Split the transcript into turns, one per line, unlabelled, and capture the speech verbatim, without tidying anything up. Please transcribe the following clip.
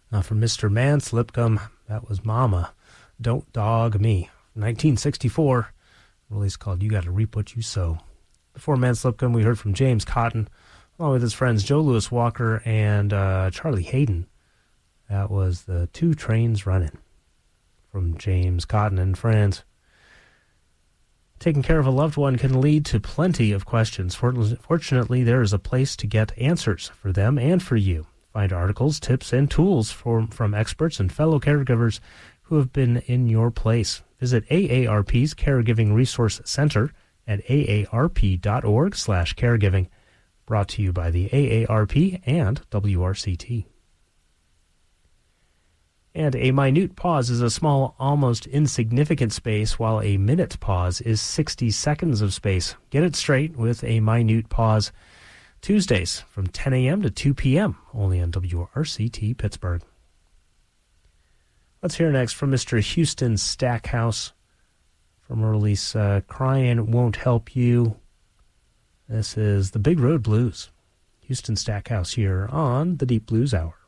Uh, from Mister Mance Lipcomb, that was Mama, Don't Dog Me. nineteen sixty-four, release called You Gotta Reap What You Sow. Before Mance Lipcomb, we heard from James Cotton, along with his friends Joe Louis Walker and uh, Charlie Hayden. That was the Two Trains Running from James Cotton and friends. Taking care of a loved one can lead to plenty of questions. Fortunately, there is a place to get answers for them and for you. Find articles, tips, and tools from, from experts and fellow caregivers who have been in your place. Visit A A R P's Caregiving Resource Center at aarp.org slash caregiving. Brought to you by the A A R P and W R C T. And a minute pause is a small, almost insignificant space, while a minute pause is sixty seconds of space. Get it straight with a minute pause. Tuesdays from ten a.m. to two p.m., only on W R C T Pittsburgh. Let's hear next from Mister Houston Stackhouse from a release, uh, Crying Won't Help You. This is the Big Road Blues. Houston Stackhouse here on the Deep Blues Hour.